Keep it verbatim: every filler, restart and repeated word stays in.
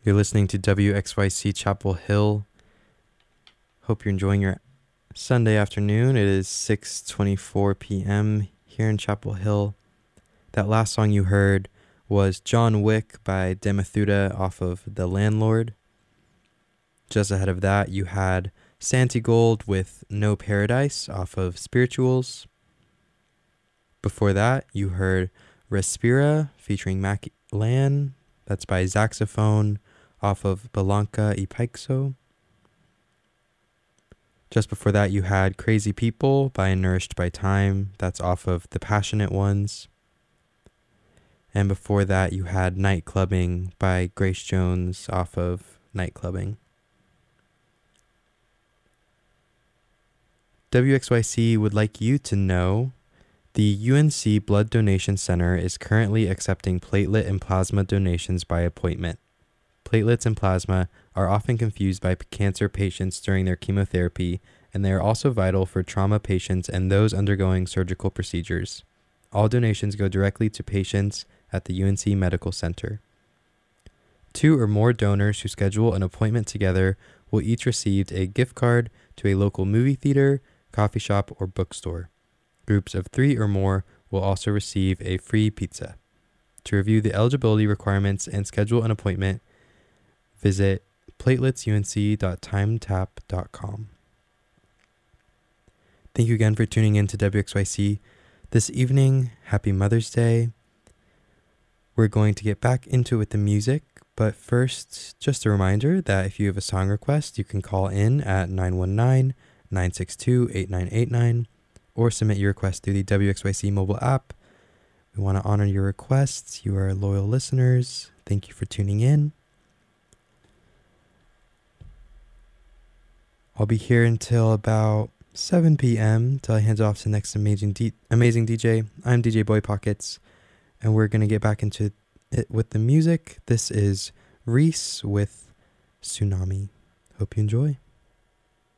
You're listening to W X Y C Chapel Hill. Hope you're enjoying your Sunday afternoon. It is six twenty-four p.m. here in Chapel Hill. That last song you heard was John Wick by Demethuda off of The Landlord. Just ahead of that, you had Santigold with No Paradise off of Spirituals. Before that, you heard Respira featuring Mac Lan. That's by Saxophone off of Balanca y Paixo. Just before that, you had Crazy People by Nourished by Time. That's off of The Passionate Ones. And before that, you had Night Clubbing by Grace Jones off of Night Clubbing. W X Y C would like you to know the U N C Blood Donation Center is currently accepting platelet and plasma donations by appointment. Platelets and plasma are often confused by cancer patients during their chemotherapy, and they are also vital for trauma patients and those undergoing surgical procedures. All donations go directly to patients at the U N C Medical Center. Two or more donors who schedule an appointment together will each receive a gift card to a local movie theater, coffee shop, or bookstore. Groups of three or more will also receive a free pizza. To review the eligibility requirements and schedule an appointment, visit platelets u n c dot time tap dot com. Thank you again for tuning in to W X Y C this evening. Happy Mother's Day. We're going to get back into it with the music, but first, just a reminder that if you have a song request, you can call in at nine one nine, nine six two, eight nine eight nine or submit your request through the W X Y C mobile app. We want to honor your requests. You are loyal listeners. Thank you for tuning in. I'll be here until about seven p.m. till I hand off to the next amazing D- amazing D J. I'm D J Boy Pockets, and we're going to get back into it with the music. This is Reese with Tsunami. Hope you enjoy.